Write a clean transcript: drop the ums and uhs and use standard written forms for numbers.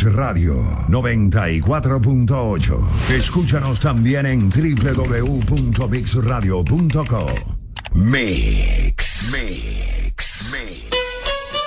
Mix Radio 94.8. Escúchanos también en www.mixradio.co. Mix.